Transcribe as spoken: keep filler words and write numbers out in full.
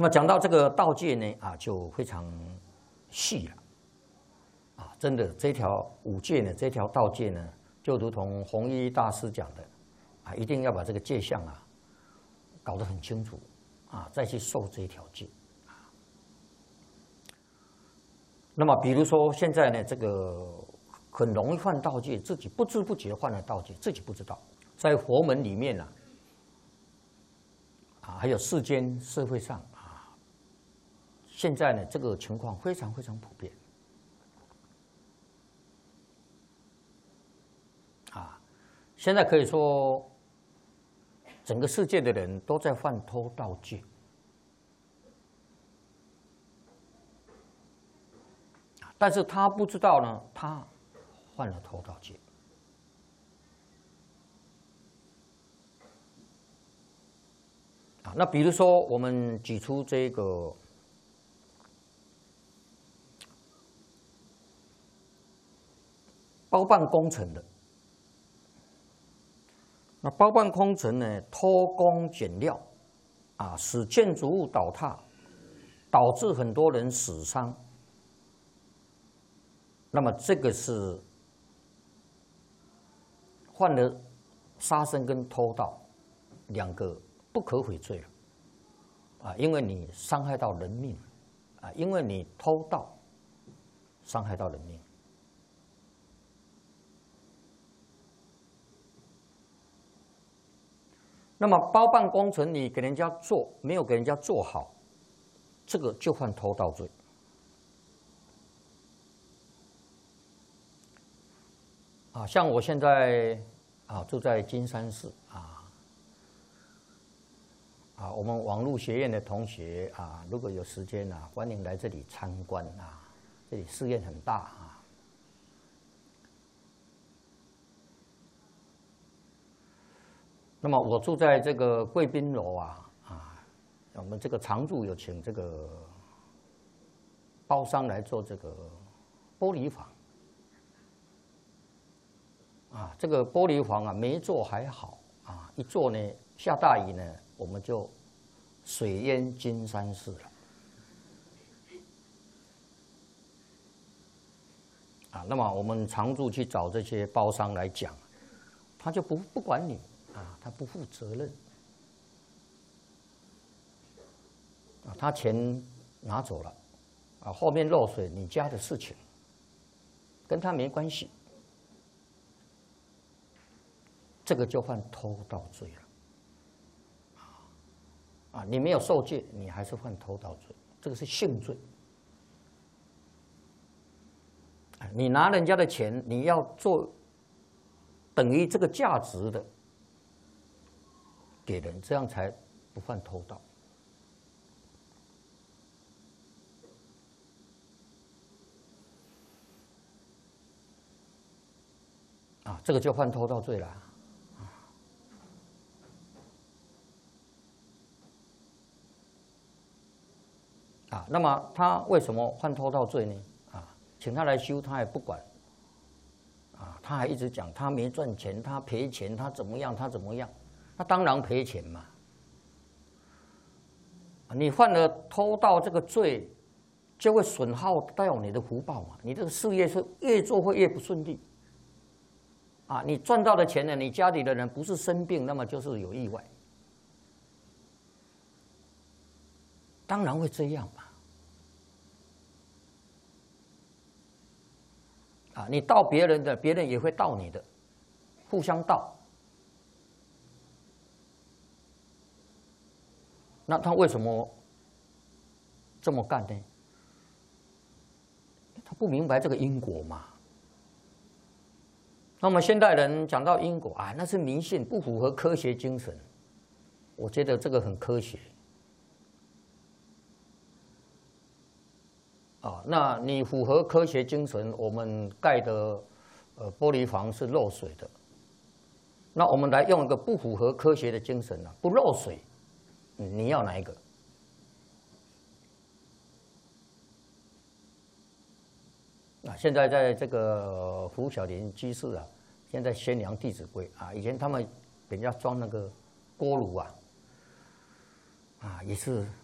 那么讲到这个道界呢，啊，就非常细了，啊，真的这条五戒呢，这条道界呢，就如同弘一大师讲的，啊，一定要把这个戒相啊搞得很清楚，啊，再去受这一条戒。那么，比如说现在呢，这个很容易犯道戒，自己不知不觉犯了道戒，自己不知道。在佛门里面呢、啊，啊，还有世间社会上啊，现在呢，这个情况非常非常普遍。啊，现在可以说，整个世界的人都在犯偷盗戒。但是他不知道呢，他犯了偷盗戒。啊，那比如说我们举出这个包办工程的，那包办工程呢，偷工减料，啊，使建筑物倒塌，导致很多人死伤。那么这个是犯了杀生跟偷盗两个不可悔罪了，啊，因为你伤害到人命，啊，因为你偷盗伤害到人命。那么包办工程你给人家做，没有给人家做好，这个就犯偷盗罪。啊，像我现在啊住在金山市啊，啊，我们网络学院的同学啊，如果有时间啊，欢迎来这里参观啊，这里寺院很大啊。那么我住在这个贵宾楼啊，啊，我们这个常住有请这个包商来做这个玻璃房。啊，这个玻璃房啊，没做还好啊，一做呢，下大雨呢，我们就水淹金山寺了。啊，那么我们常驻去找这些包商来讲，他就不不管你啊，他不负责任。啊，他钱拿走了，啊，后面漏水你家的事情，跟他没关系。这个就犯偷盗罪了，啊，你没有受戒，你还是犯偷盗罪，这个是性罪。你拿人家的钱，你要做等于这个价值的给人，这样才不犯偷盗。啊，这个就犯偷盗罪了。啊，那么他为什么犯偷盗罪呢？啊，请他来修，他也不管。啊，他还一直讲他没赚钱，他赔钱，他怎么样，他怎么样？那当然赔钱嘛。你犯了偷盗这个罪，就会损耗到你的福报嘛。你这个事业是越做会越不顺利。啊，你赚到的钱呢，你家里的人不是生病，那么就是有意外。当然会这样嘛。啊，你盗别人的，别人也会盗你的，互相盗。那他为什么这么干呢？他不明白这个因果嘛。那么现代人讲到因果啊，那是迷信，不符合科学精神。我觉得这个很科学。啊，那你符合科学精神，我们盖的呃玻璃房是漏水的，那我们来用一个不符合科学的精神啊，不漏水，你要哪一个？啊，现在在这个胡小林居士啊，现在宣扬《弟子规》啊，以前他们给人家装那个锅炉啊，啊也是